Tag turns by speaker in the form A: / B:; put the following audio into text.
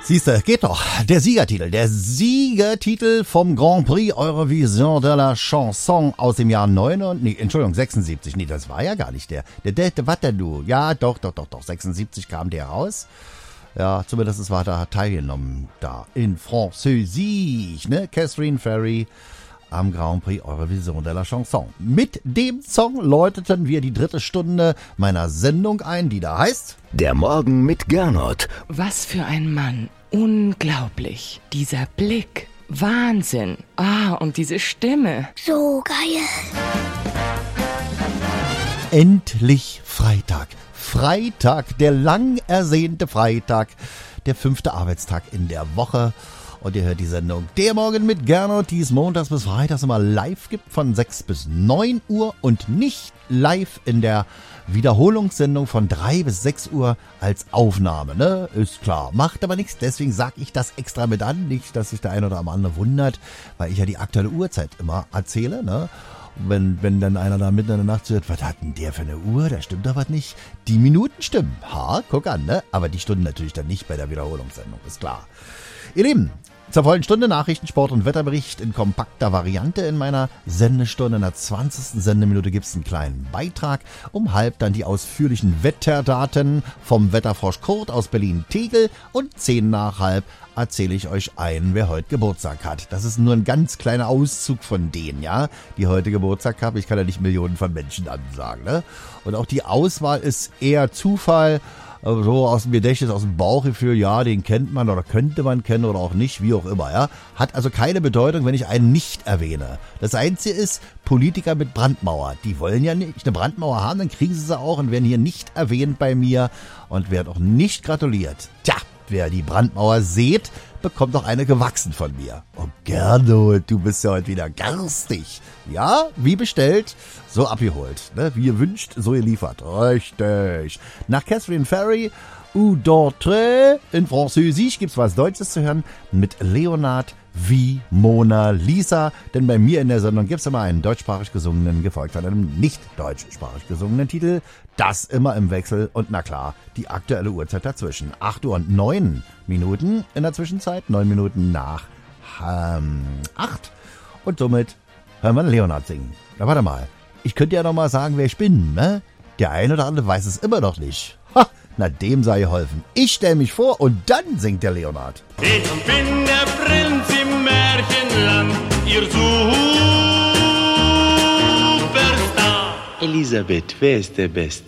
A: Siehste, geht doch. Der Siegertitel vom Grand Prix Eurovision de la Chanson aus dem Jahr 76. Nee, das war ja gar nicht der. Was denn du? Ja, doch. 76 kam der raus. Ja, zumindest war da teilgenommen da in Französisch, ne? Catherine Ferry am Grand Prix Eurovision de la Chanson. Mit dem Song läuteten wir die 3. Stunde meiner Sendung ein, die da heißt
B: Der Morgen mit Gernot.
C: Was für ein Mann. Unglaublich. Dieser Blick. Wahnsinn. Und diese Stimme.
D: So geil.
A: Endlich Freitag. Freitag, der lang ersehnte Freitag. Der 5. Arbeitstag in der Woche. Und ihr hört die Sendung Der Morgen mit Gernot, die es montags bis freitags immer live gibt von 6 bis 9 Uhr und nicht live in der Wiederholungssendung von 3 bis 6 Uhr als Aufnahme, ne? Ist klar. Macht aber nichts, deswegen sage ich das extra mit an. Nicht, dass sich der eine oder andere wundert, weil ich ja die aktuelle Uhrzeit immer erzähle, ne? Wenn dann einer da mitten in der Nacht hört, was hat denn der für eine Uhr? Da stimmt doch was nicht. Die Minuten stimmen. Guck an, ne? Aber die Stunden natürlich dann nicht bei der Wiederholungssendung, ist klar. Ihr Lieben, zur vollen Stunde Nachrichten, Sport und Wetterbericht in kompakter Variante in meiner Sendestunde. In der 20. Sendeminute gibt es einen kleinen Beitrag. Um halb dann die ausführlichen Wetterdaten vom Wetterfrosch Kurt aus Berlin-Tegel. Und 10 nach halb erzähle ich euch wer heute Geburtstag hat. Das ist nur ein ganz kleiner Auszug von denen, ja, die heute Geburtstag haben. Ich kann ja nicht Millionen von Menschen ansagen, ne? Und auch die Auswahl ist eher Zufall. So aus dem Gedächtnis, aus dem Bauchgefühl, ja, den kennt man oder könnte man kennen oder auch nicht, wie auch immer, ja. Hat also keine Bedeutung, wenn ich einen nicht erwähne. Das Einzige ist, Politiker mit Brandmauer, die wollen ja nicht eine Brandmauer haben, dann kriegen sie auch und werden hier nicht erwähnt bei mir und werden auch nicht gratuliert. Tja, wer die Brandmauer sieht, bekommt auch eine gewachsen von mir. Oh, Gernot, du bist ja heute wieder garstig. Ja, wie bestellt, so abgeholt. Ne? Wie ihr wünscht, so ihr liefert. Richtig. Nach Catherine Ferry, ou d'autres, in Französisch gibt's was Deutsches zu hören mit Leonard wie Mona Lisa. Denn bei mir in der Sendung gibt's immer einen deutschsprachig gesungenen, gefolgt von einem nicht deutschsprachig gesungenen Titel. Das immer im Wechsel und na klar, die aktuelle Uhrzeit dazwischen. 8 Uhr und 9 Minuten in der Zwischenzeit, 9 Minuten nach 8. Und somit hören wir Leonard singen. Na warte mal, ich könnte ja noch mal sagen, wer ich bin, ne? Der eine oder andere weiß es immer noch nicht. Na dem sei geholfen. Ich stell mich vor und dann singt der Leonard.
E: Ich bin der Prinz im Märchenland, ihr Superstar.
F: Elisabeth, wer ist der Beste?